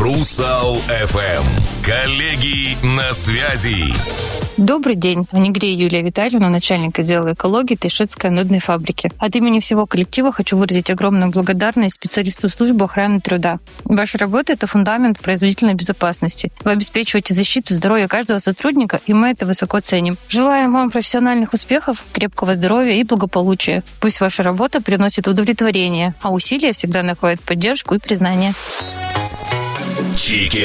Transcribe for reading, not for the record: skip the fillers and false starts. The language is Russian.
Русал ФМ. Коллеги на связи. Добрый день. В Негре Юлия Витальевна, начальник отдела экологии Тайшетской анодной фабрики. От имени всего коллектива хочу выразить огромную благодарность специалистам службы охраны труда. Ваша работа – это фундамент производительной безопасности. Вы обеспечиваете защиту здоровья каждого сотрудника, и мы это высоко ценим. Желаем вам профессиональных успехов, крепкого здоровья и благополучия. Пусть ваша работа приносит удовлетворение, а усилия всегда находят поддержку и признание. Чики